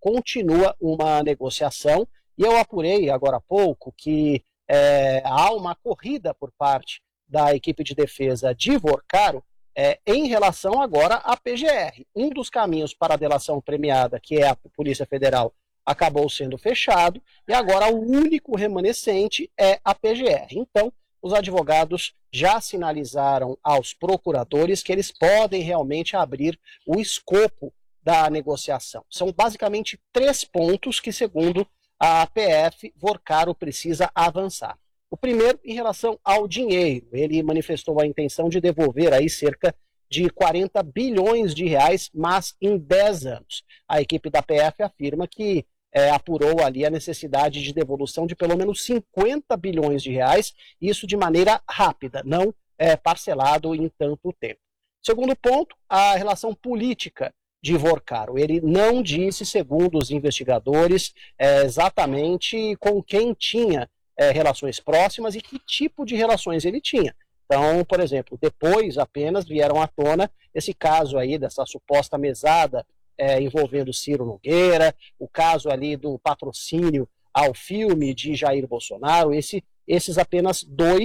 continua uma negociação, e eu apurei agora há pouco que há uma corrida por parte da equipe de defesa de Vorcaro em relação agora à PGR. Um dos caminhos para a delação premiada, que é a Polícia Federal, acabou sendo fechado, e agora o único remanescente é a PGR. Então, os advogados já sinalizaram aos procuradores que eles podem realmente abrir o escopo da negociação. São basicamente 3 pontos que, segundo a PF, Vorcaro precisa avançar. O primeiro, em relação ao dinheiro. Ele manifestou a intenção de devolver aí cerca de 40 bilhões de reais, mas em 10 anos. A equipe da PF afirma que apurou ali a necessidade de devolução de pelo menos 50 bilhões de reais, isso de maneira rápida, não parcelado em tanto tempo. Segundo ponto, a relação política de Vorcaro. Ele não disse, segundo os investigadores, exatamente com quem tinha relações próximas e que tipo de relações ele tinha. Então, por exemplo, depois apenas vieram à tona esse caso aí dessa suposta mesada envolvendo Ciro Nogueira, o caso ali do patrocínio ao filme de Jair Bolsonaro, esses apenas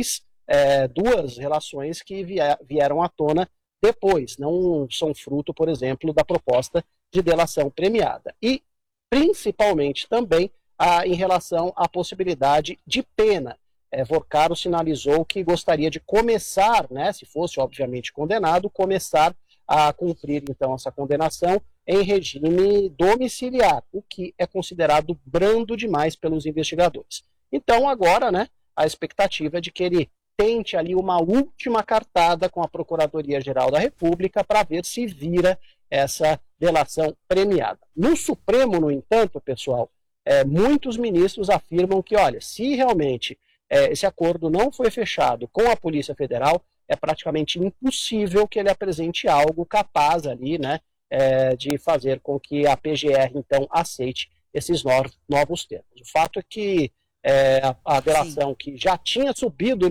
duas relações que vieram à tona depois, não são fruto, por exemplo, da proposta de delação premiada. E, principalmente, também em relação à possibilidade de pena. Vorcaro sinalizou que gostaria de começar, né, se fosse obviamente condenado, começar a cumprir então essa condenação em regime domiciliar, o que é considerado brando demais pelos investigadores. Então agora, né, a expectativa é de que ele tente ali uma última cartada com a Procuradoria-Geral da República para ver se vira essa delação premiada. No Supremo, no entanto, pessoal, muitos ministros afirmam que, olha, se realmente esse acordo não foi fechado com a Polícia Federal, é praticamente impossível que ele apresente algo capaz ali, né, de fazer com que a PGR, então, aceite esses novos termos. O fato é que a delação que já tinha subido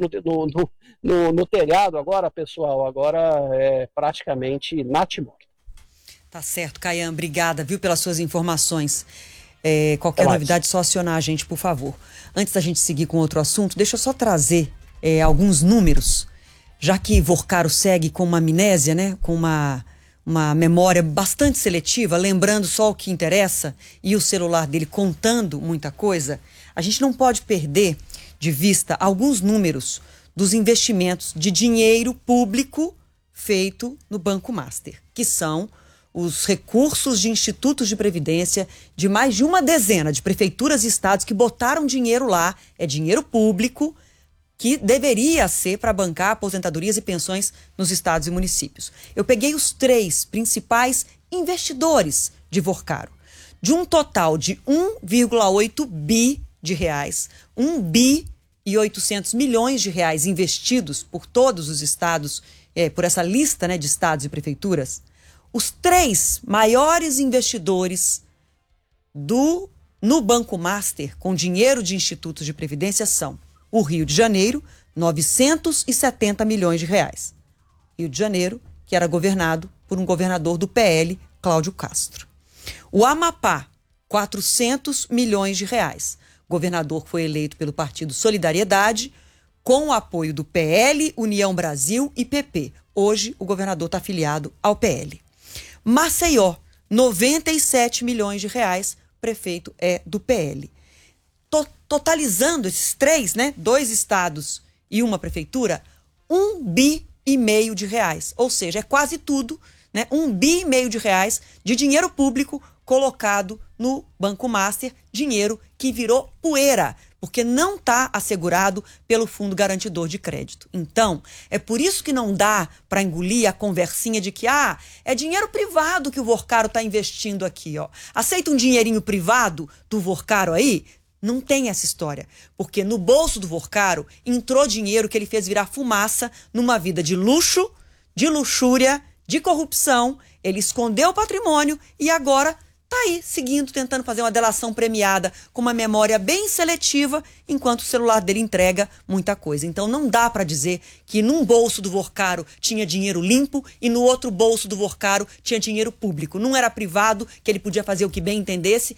no telhado, agora, pessoal, agora é praticamente natimorta. Tá certo, Caian, obrigada, viu, pelas suas informações. Qualquer novidade, só acionar a gente, por favor. Antes da gente seguir com outro assunto, deixa eu só trazer alguns números, já que Vorcaro segue com uma amnésia, né, com uma memória bastante seletiva, lembrando só o que interessa, e o celular dele contando muita coisa. A gente não pode perder de vista alguns números dos investimentos de dinheiro público feito no Banco Master, que são os recursos de institutos de previdência de mais de uma dezena de prefeituras e estados que botaram dinheiro lá, é dinheiro público que deveria ser para bancar aposentadorias e pensões nos estados e municípios. Eu peguei os 3 principais investidores de Vorcaro, de um total de 1,8 bi de reais, 1 bi e 800 milhões de reais investidos por todos os estados, por essa lista, né, de estados e prefeituras. Os 3 maiores investidores no Banco Master com dinheiro de institutos de previdência são o Rio de Janeiro, 970 milhões de reais. Rio de Janeiro, que era governado por um governador do PL, Cláudio Castro. O Amapá, 400 milhões de reais. O governador foi eleito pelo Partido Solidariedade, com o apoio do PL, União Brasil e PP. Hoje, o governador está afiliado ao PL. Maceió, 97 milhões de reais, prefeito é do PL. Totalizando esses 3, né, 2 estados e uma prefeitura, 1 bi e meio de reais. Ou seja, é quase tudo, né, 1 bi e meio de reais de dinheiro público colocado no Banco Master, dinheiro que virou poeira, porque não está assegurado pelo Fundo Garantidor de Crédito. Então, é por isso que não dá para engolir a conversinha de que é dinheiro privado que o Vorcaro está investindo aqui, ó. Aceita um dinheirinho privado do Vorcaro aí? Não tem essa história, porque no bolso do Vorcaro entrou dinheiro que ele fez virar fumaça numa vida de luxo, de luxúria, de corrupção. Ele escondeu o patrimônio e agora tá aí, seguindo, tentando fazer uma delação premiada com uma memória bem seletiva, enquanto o celular dele entrega muita coisa. Então não dá para dizer que num bolso do Vorcaro tinha dinheiro limpo e no outro bolso do Vorcaro tinha dinheiro público. Não era privado, que ele podia fazer o que bem entendesse,